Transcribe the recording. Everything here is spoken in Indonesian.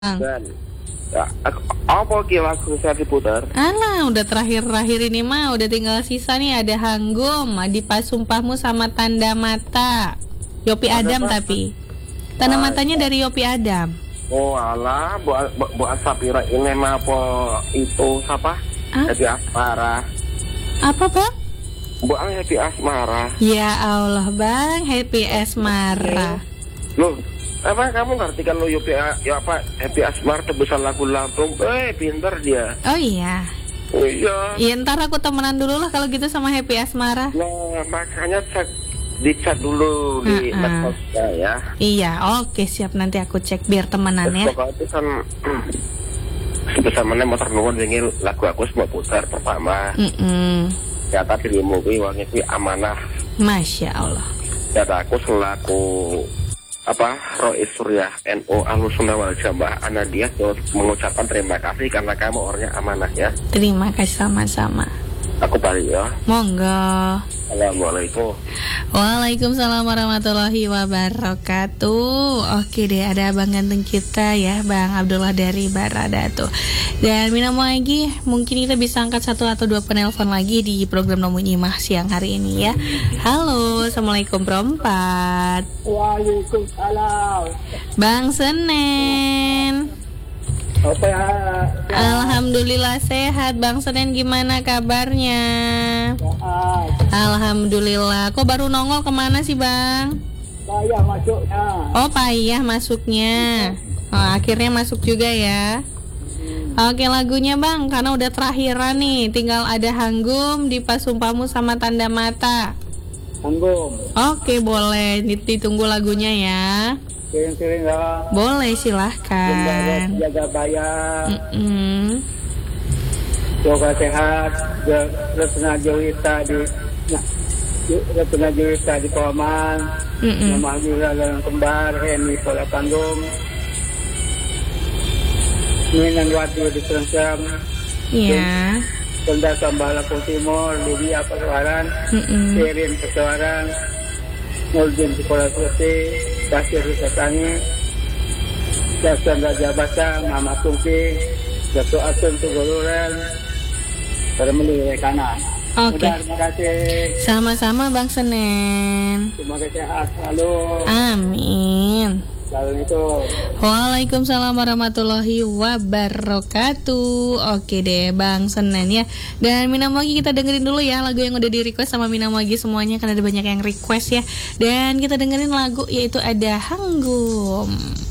Dan ya, apa lagu saya diputar? Alah, udah terakhir-terakhir ini mah udah tinggal sisa nih, ada Hanggum, Adipa Sumpahmu sama Tanda Mata. Yopi Adam tapi. Tanda matanya dari Yopi Adam. Oh alah, Bu Asapira ini mah apa itu siapa? Happy Asmara. Apa, Bang? Bu Happy Asmara. Ya Allah, Bang, Happy Asmara. Loh, apa kamu ngerti kan lo Yopi ya apa Happy Asmara tebusan lagu Lampung? Pinter dia. Oh iya. Oh iya. Iya, ntar aku temenan dulu lah kalau gitu sama Happy Asmara. Nah, makanya dicat dulu di medsos ya. Iya, oke, siap, nanti aku cek biar temenan ya. Pokoknya itu kan sebesar mana motor nuwun wingi lagu aku semua putar pertama. Ternyata dirimu kuwi wong iki amanah. Masya Allah. Ternyata aku selaku Rois Surya NU Ahlussunnah wal Jamaah Anadiyah mengucapkan terima kasih karena kamu orangnya amanah ya. Terima kasih, sama-sama. Aku balik ya. Monggo. Assalamualaikum. Waalaikumsalam warahmatullahi wabarakatuh. Oke deh, ada abang ganteng kita ya, Bang Abdullah dari Barada tuh. Dan minum lagi, mungkin kita bisa angkat 1 atau 2 penelpon lagi di program Nomu Nyimah siang hari ini ya. Halo, Assalamualaikum Perempat. Waalaikumsalam. Bang Senen. Alhamdulillah sehat. Bang Senen gimana kabarnya? Alhamdulillah. Kok baru nongol kemana sih, Bang? Payah masuknya. Oh, payah masuknya. Oh, akhirnya masuk juga ya. Oke, lagunya Bang, karena udah terakhiran nih. Tinggal ada Hanggum, Adipa Sumpahmu sama Tanda Mata. Hanggum. Oke, boleh. Ditunggu lagunya ya. Sering-sering lah. Boleh, silahkan. Jaga bayar. Semoga sehat. Retna Jowita di Paman. Nama Alhamdulillah dan kembar Heni Pola Panggung. Minan Wati di Serensam. Iya. Tenda Sambala Timur, Lydia Persuaran, Sirin Persuaran, Nurdin Sekolah Suci, Dasir Rusatangi, Dasar Raja Bata, Mama Tungki, Dato' Asun Tuguluran, Termeli Kanan. Oke. Terima kasih. Sama-sama Bang Senen. Terima kasih sehat selalu. Amin. Selalu itu. Waalaikumsalam warahmatullahi wabarakatuh. Oke deh Bang Senen ya. Dan Minamwagi kita dengerin dulu ya lagu yang udah di request sama Minamwagi semuanya, karena ada banyak yang request ya. Dan kita dengerin lagu yaitu ada Hanggum.